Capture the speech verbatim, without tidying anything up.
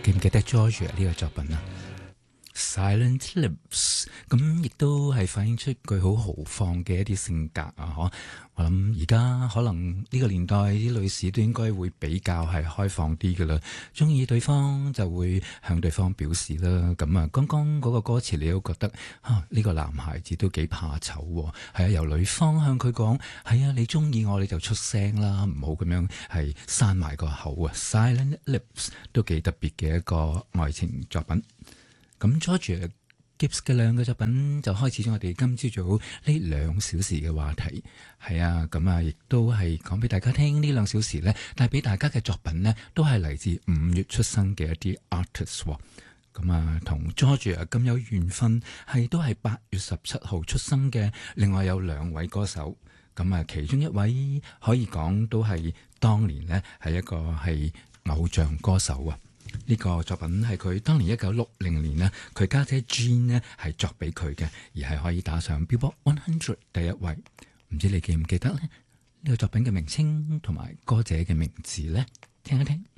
記唔記得 Georgia 呢個作品啊？Silent Lips， 咁亦都係反映出佢好豪放嘅一啲性格啊！嗬，我諗而家可能呢個年代啲女士都應該會比較係開放啲㗎啦，中意對方就會向對方表示啦。咁啊，剛剛嗰個歌詞你都覺得啊，呢、呢個男孩子都幾怕醜喎。係啊，由女方向佢講，係啊，你中意我你就出聲啦，唔好咁樣係閂埋個口啊。Silent Lips 都幾特別嘅一個愛情作品。咁 Georgia Gibbs 嘅兩個作品就開始咗我哋今朝早呢兩小時嘅話題，係啊，咁啊，亦都係講俾大家聽呢兩小時呢，帶俾大家嘅作品呢，都係嚟自五月出生嘅一啲 artist，咁啊，同 Georgia 咁有緣分，係都係八月十七號出生嘅，另外有兩位歌手，咁啊，其中一位可以講都係當年呢，係一個係偶像歌手啊。呢個作品係佢當年一九六零年呢，佢家姐 Jean 呢係作俾佢嘅，而係可以打上 Billboard 一百第一位。唔知你記唔記得呢？呢個作品嘅名稱同埋歌者嘅名字呢？聽一聽。